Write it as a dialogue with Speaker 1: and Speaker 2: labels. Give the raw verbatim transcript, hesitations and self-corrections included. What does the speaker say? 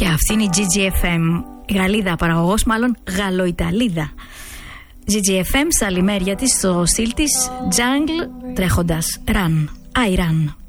Speaker 1: Και αυτή είναι η τζι τζι εφ εμ, Γαλλίδα παραγωγός, μάλλον Γαλλοϊταλίδα. τζι τζι εφ εμ στα λιμέρια της, στο στυλ της Jungle, τρέχοντας Run, I Run.